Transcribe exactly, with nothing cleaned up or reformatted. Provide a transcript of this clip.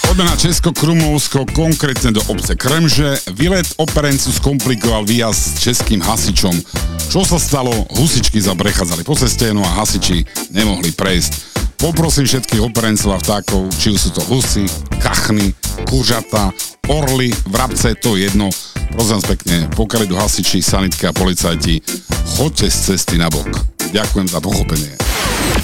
Poďme na Česko-Krumlovsko, konkrétne do obce Kremže. Výlet operencu skomplikoval výjazd s českým hasičom. Čo sa stalo? Husičky sa prechádzali po ceste, no a hasiči nemohli prejsť. Poprosím všetkých operencov a vtákov, či sú to husy, kachny, kuržata, orly, vrabce, to jedno. Prosím vás pekne, pokiaľ idú hasiči, sanitky a policajti, choďte z cesty na bok. Ďakujem za pochopenie.